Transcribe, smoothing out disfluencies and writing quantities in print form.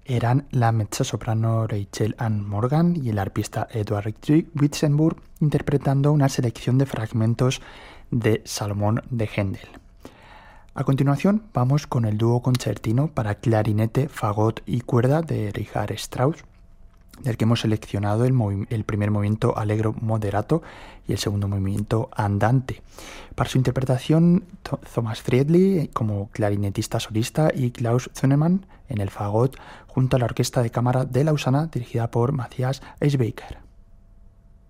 eran la mezzosoprano Rachel Ann Morgan y el arpista Edward Witzenburg interpretando una selección de fragmentos de Salomón de Händel. A continuación vamos con el dúo concertino para clarinete, fagot y cuerda de Richard Strauss, del que hemos seleccionado el primer movimiento allegro moderato y el segundo movimiento andante. Para su interpretación, Thomas Friedli como clarinetista solista y Klaus Zunnemann en el fagot junto a la Orquesta de Cámara de Lausana dirigida por Matthias Eisbecker.